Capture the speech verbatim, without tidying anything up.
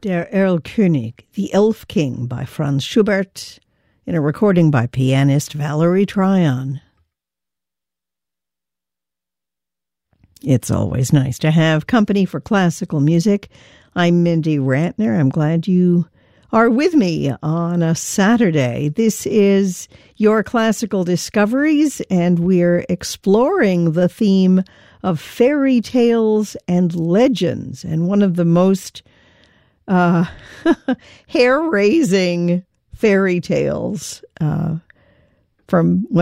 Der Erlkönig, The Elf King by Franz Schubert, in a recording by pianist Valerie Tryon. It's always nice to have company for classical music. I'm Mindy Rantner. I'm glad you are with me on a Saturday. This is Your Classical Discoveries, and we're exploring the theme of fairy tales and legends. And one of the most uh, hair-raising fairy tales uh, from